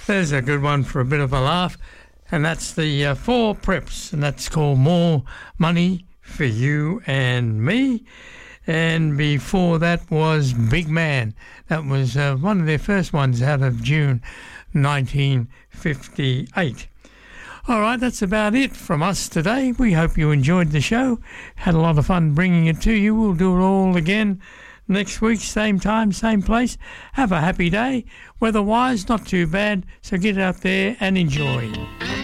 There's a good one for a bit of a laugh, and that's the Four Preps, and that's called More Money for You and Me. And before that was Big Man. That was one of their first ones out of June 1958. All right, that's about it from us today. We hope you enjoyed the show. Had a lot of fun bringing it to you. We'll do it all again next week, same time, same place. Have a happy day. Weather-wise, not too bad, so get out there and enjoy.